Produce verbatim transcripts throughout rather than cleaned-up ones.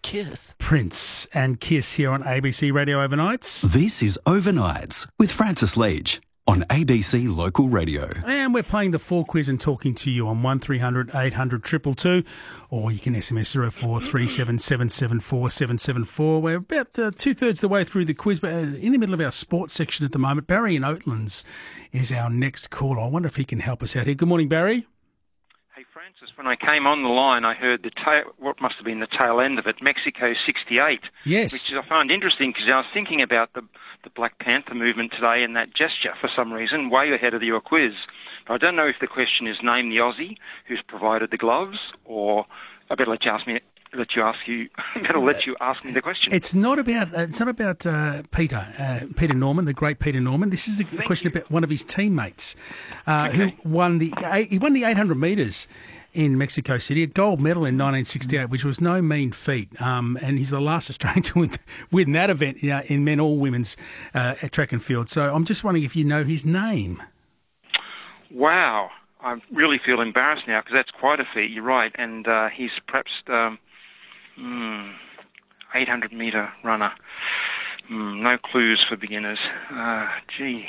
Kiss. Prince and Kiss here on A B C Radio Overnights. This is Overnights with Francis Leach on A B C Local Radio. And we're playing the four quiz and talking to you on one three hundred eight hundred two two two, or you can S M S zero four three seven seven seven four seven seven four. We're about uh, two-thirds of the way through the quiz, but uh, in the middle of our sports section at the moment. Barry in Oatlands is our next caller. I wonder if he can help us out here. Good morning, Barry. Hey, Francis, when I came on the line, I heard the tail, what must have been the tail end of it, Mexico sixty-eight. Yes. Which I find interesting because I was thinking about the, the Black Panther movement today and that gesture for some reason, way ahead of your quiz. But I don't know if the question is name the Aussie who's provided the gloves, or I better let you ask me. Let you ask you. Better let you ask me the question. It's not about. Uh, it's not about uh, Peter. Uh, Peter Norman, the great Peter Norman. This is a Thank question you. about one of his teammates, uh, Okay. who won the. He won the eight hundred metres in Mexico City, a gold medal in nineteen sixty-eight, which was no mean feat. Um, and he's the last Australian to win, win that event, you know, in men or women's uh, track and field. So I'm just wondering if you know his name. Wow, I really feel embarrassed now because that's quite a feat. You're right, and uh, he's perhaps um, mm, eight hundred metre runner. Mm, no clues for beginners. Uh, gee,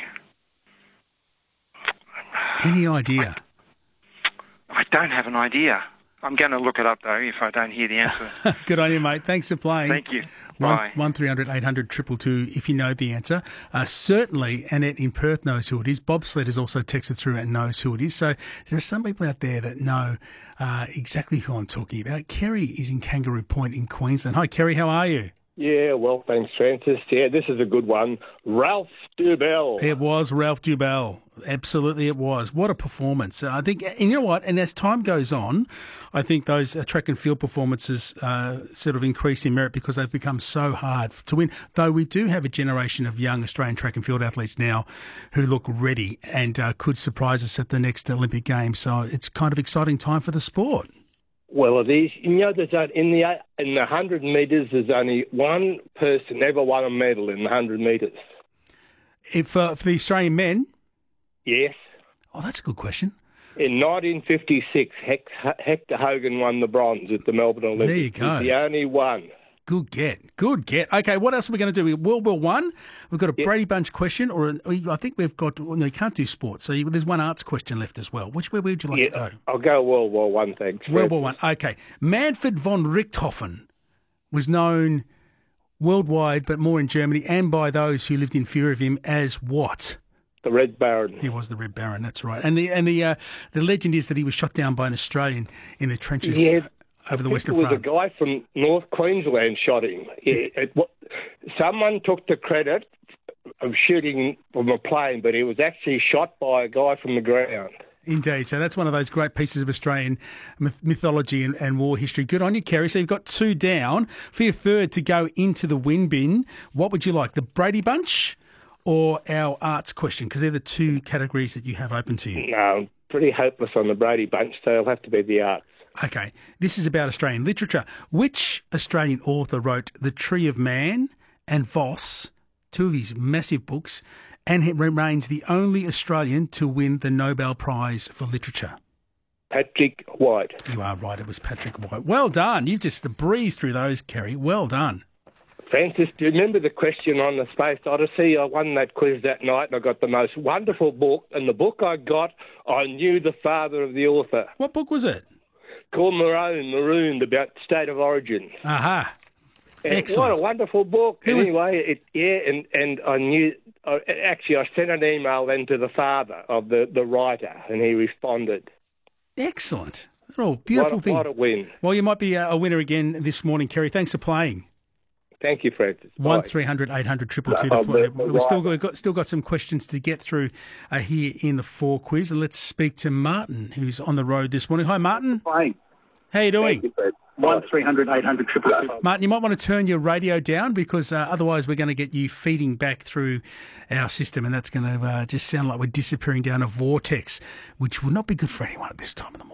Any idea? I don't have an idea. I'm going to look it up though if I don't hear the answer. Good on you, mate. Thanks for playing. Thank you. One, Bye. one three hundred eight hundred two two two if you know the answer. Uh, certainly, Annette in Perth knows who it is. Bob Sled has also texted through and knows who it is. So there are some people out there that know uh, exactly who I'm talking about. Kerry is in Kangaroo Point in Queensland. Hi, Kerry. How are you? Yeah, well, thanks, Francis. Yeah, this is a good one. Ralph Dubell. It was Ralph Dubell. Absolutely, it was. What a performance! Uh, I think, and you know what? And as time goes on, I think those uh, track and field performances uh, sort of increase in merit because they've become so hard to win. Though we do have a generation of young Australian track and field athletes now who look ready and uh, could surprise us at the next Olympic Games. So it's kind of exciting time for the sport. Well, it is. You know, there's a, in the in the hundred metres, there's only one person ever won a medal in the hundred metres. If uh, for the Australian men, Yes. oh, that's a good question. In nineteen fifty-six, Hex, Hector Hogan won the bronze at the Melbourne Olympics. There you go. He's the only one. Good get, good get. Okay, what else are we going to do? World War One. We've got a Yep. Brady Bunch question, or an, I think we've got. Well, no, you can't do sports, so you, there's one arts question left as well. Which way would you like Yeah, to go? I'll go World War One. Thanks. World Francis. War One. Okay, Manfred von Richthofen was known worldwide, but more in Germany, and by those who lived in fear of him as what? The Red Baron. He was the Red Baron. That's right. And the and the uh, the legend is that he was shot down by an Australian in the trenches. Yeah, over the I Western think it was Front. a guy from North Queensland shot him. It, it, wa- someone took the credit of shooting from a plane, but he was actually shot by a guy from the ground. Indeed. So that's one of those great pieces of Australian myth- mythology and, and war history. Good on you, Kerry. So you've got two down. For your third to go into the win bin, what would you like, the Brady Bunch or our arts question? Because they're the two categories that you have open to you. No, I'm pretty hopeless on the Brady Bunch, so it'll have to be the arts. Okay. This is about Australian literature. Which Australian author wrote The Tree of Man and Voss, two of his massive books, and he remains the only Australian to win the Nobel Prize for Literature? Patrick White. You are right. It was Patrick White. Well done. You've just breezed through those, Kerry. Well done. Francis, do you remember the question on the Space Odyssey? I won that quiz that night and I got the most wonderful book. And the book I got, I knew the father of the author. What book was it? Called Maroon, Marooned, about State of Origin. Aha. And Excellent. what a wonderful book. Who was- Anyway, it, yeah, and, and I knew, I, actually I sent an email then to the father of the, the writer and he responded. Excellent. Oh, beautiful what, a, thing. what a win. Well, you might be a a winner again this morning, Kerry. Thanks for playing. Thank you, Francis. One Bye. three hundred eight hundred two two two No, to play. but- We've still got, we've got still got some questions to get through uh, here in the four quiz. And let's speak to Martin, who's on the road this morning. Hi, Martin. Fine. How you doing? One three hundred eight hundred triple two. Martin, you might want to turn your radio down because uh, otherwise we're going to get you feeding back through our system, and that's going to uh, just sound like we're disappearing down a vortex, which would not be good for anyone at this time of the morning.